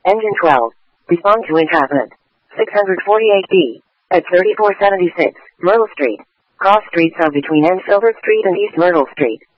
Engine 12. Respond to inhabitant. 648B. At 3476, Myrtle Street. Cross streets are between N. Silver Street and East Myrtle Street.